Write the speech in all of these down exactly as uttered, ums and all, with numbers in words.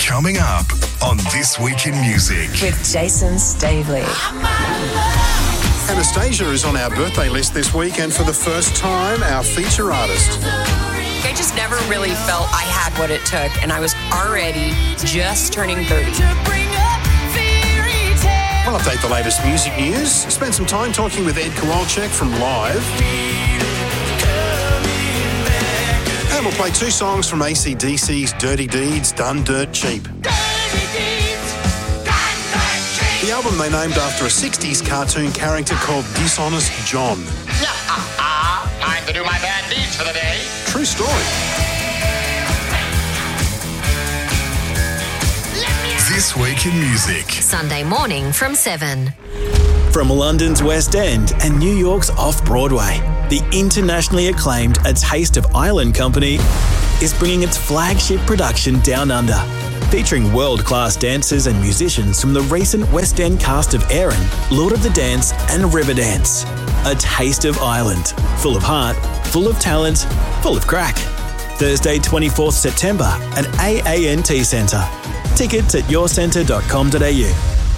Coming up on This Week in Music. With Jason Stavely. Anastasia is on our birthday list this week, and for the first time, our feature artist. I just never really felt I had what it took, and I was already just turning thirty. We'll update the latest music news, spend some time talking with Ed Kowalczyk from Live. And we'll play two songs from A C D C's Dirty Deeds, Done Dirt Cheap. The album they named after a sixties cartoon character called Dishonest John. Time to do my bad deeds for the day. True story. This Week in Music. Sunday morning from seven. From London's West End and New York's Off-Broadway, the internationally acclaimed A Taste of Ireland company is bringing its flagship production Down Under, featuring world-class dancers and musicians from the recent West End cast of Erin, Lord of the Dance and Riverdance. A Taste of Ireland, full of heart, full of talent, full of crack. Thursday, twenty-fourth September at A A N T Centre. Tickets at your centre dot com dot a u.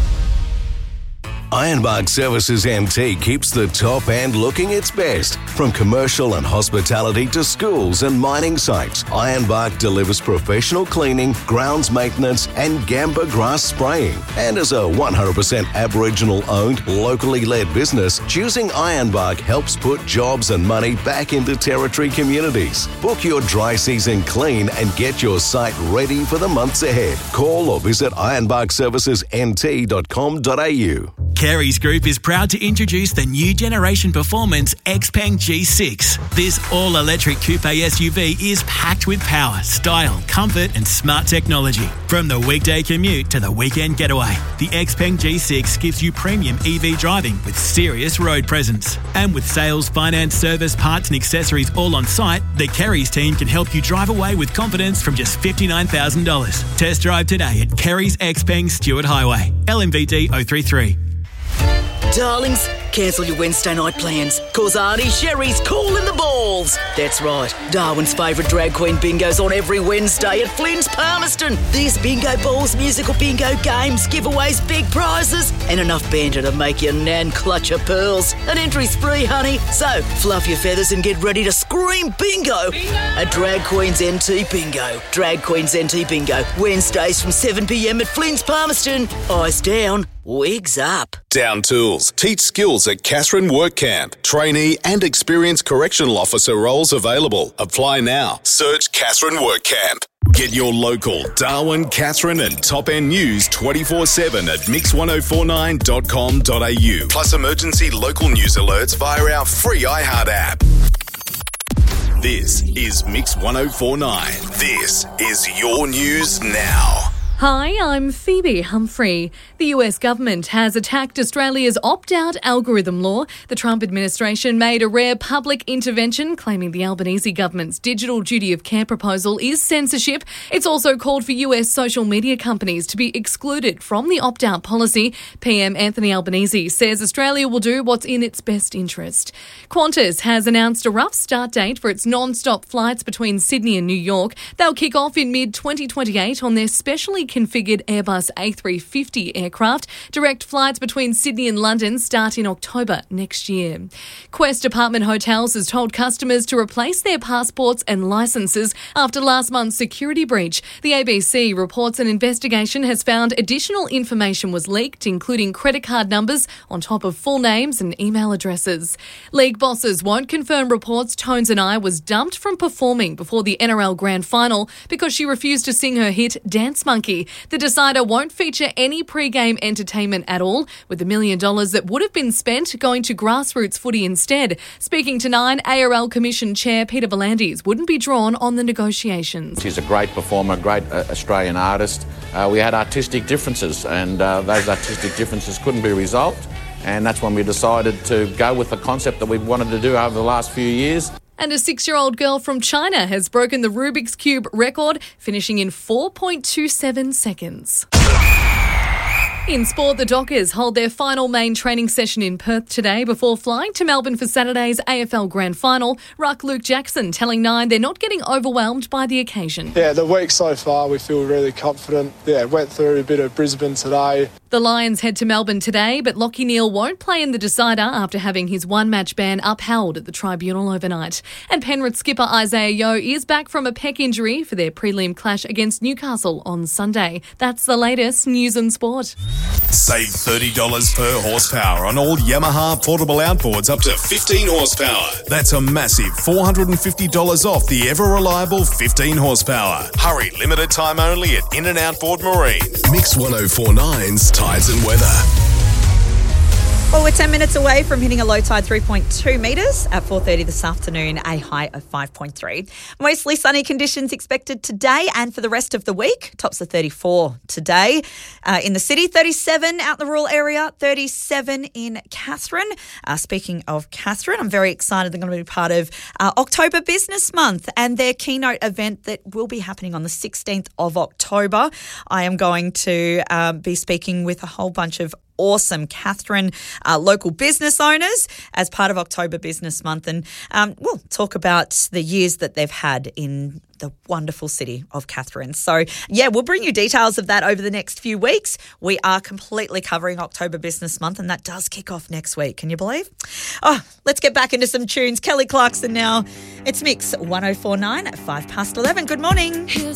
Ironbark Services M T keeps the top end looking its best. From commercial and hospitality to schools and mining sites, Ironbark delivers professional cleaning, grounds maintenance and gamba grass spraying. And as a one hundred percent Aboriginal-owned, locally led business, choosing Ironbark helps put jobs and money back into Territory communities. Book your dry season clean and get your site ready for the months ahead. Call or visit ironbark services m t dot com dot a u. Carey's Group is proud to introduce the new generation performance Xpeng G six. This all-electric coupe S U V is packed with power, style, comfort and smart technology. From the weekday commute to the weekend getaway, the Xpeng G six gives you premium E V driving with serious road presence. And with sales, finance, service, parts and accessories all on site, the Carey's team can help you drive away with confidence from just fifty-nine thousand dollars. Test drive today at Carey's Xpeng Stewart Highway, L M V D zero three three. Darlings, cancel your Wednesday night plans, cause Auntie Sherry's calling the balls. That's right, Darwin's favourite drag queen bingo's on every Wednesday at Flynn's Palmerston. There's bingo balls, musical bingo games, giveaways, big prizes, and enough banter to make your nan clutch her pearls. An entry's free, honey, so fluff your feathers and get ready to scream bingo, bingo! At Drag Queen's N T Bingo. Drag Queen's N T Bingo, Wednesdays from seven p m at Flynn's Palmerston. Eyes down, wigs up. Down Tools. Teach skills at Catherine Work Camp. Trainee and experienced correctional officer roles available. Apply now. Search Catherine Work Camp. Get your local Darwin, Catherine and Top End news twenty-four seven at mix ten forty-nine dot com dot a u. Plus emergency local news alerts via our free iHeart app. This is Mix ten forty-nine. This is your news now. Hi, I'm Phoebe Humphrey. The U S government has attacked Australia's opt-out algorithm law. The Trump administration made a rare public intervention, claiming the Albanese government's digital duty of care proposal is censorship. It's also called for U S social media companies to be excluded from the opt-out policy. P M Anthony Albanese says Australia will do what's in its best interest. Qantas has announced a rough start date for its non-stop flights between Sydney and New York. They'll kick off in mid twenty twenty-eight on their specially configured Airbus A three fifty aircraft. Direct flights between Sydney and London start in October next year. Quest Apartment Hotels has told customers to replace their passports and licences after last month's security breach. The A B C reports an investigation has found additional information was leaked, including credit card numbers on top of full names and email addresses. League bosses won't confirm reports Tones and I was dumped from performing before the N R L Grand Final because she refused to sing her hit Dance Monkey. The decider won't feature any pre-game entertainment at all, with the million dollars that would have been spent going to grassroots footy instead. Speaking to Nine, A R L Commission Chair Peter V'landys wouldn't be drawn on the negotiations. She's a great performer, great uh, Australian artist. Uh, we had artistic differences and uh, those artistic differences couldn't be resolved, and that's when we decided to go with the concept that we've wanted to do over the last few years. And a six-year-old girl from China has broken the Rubik's Cube record, finishing in four point two seven seconds. In sport, the Dockers hold their final main training session in Perth today before flying to Melbourne for Saturday's A F L Grand Final. Ruck Luke Jackson telling Nine they're not getting overwhelmed by the occasion. Yeah, the week so far we feel really confident. Yeah, went through a bit of Brisbane today. The Lions head to Melbourne today, but Lachie Neale won't play in the decider after having his one-match ban upheld at the tribunal overnight. And Penrith skipper Isaiah Yeo is back from a pec injury for their prelim clash against Newcastle on Sunday. That's the latest news and sport. Save thirty dollars per horsepower on all Yamaha portable outboards up to fifteen horsepower. That's a massive four hundred fifty dollars off the ever-reliable fifteen horsepower. Hurry, limited time only at In and Outboard Marine. Mix ten forty-nine's Tides and Weather. Well, we're ten minutes away from hitting a low tide three point two metres at four thirty this afternoon, a high of five point three. Mostly sunny conditions expected today and for the rest of the week. Tops of thirty-four today uh, in the city, thirty-seven out in the rural area, thirty-seven in Katherine. Uh, speaking of Katherine, I'm very excited they're going to be part of uh, October Business Month and their keynote event that will be happening on the sixteenth of October. I am going to um, be speaking with a whole bunch of awesome Katherine uh, local business owners as part of October Business Month, and um, we'll talk about the years that they've had in the wonderful city of Katherine. So, yeah, we'll bring you details of that over the next few weeks. We are completely covering October Business Month, and that does kick off next week. Can you believe? Oh, let's get back into some tunes. Kelly Clarkson now. It's Mix ten forty-nine at five past eleven. Good morning.